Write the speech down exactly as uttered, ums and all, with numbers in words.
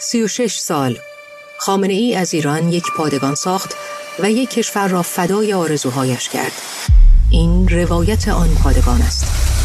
سی و شش سال خامنه ای از ایران یک پادگان ساخت و یک کشور را فدای آرزوهایش کرد. این روایت آن پادگان است.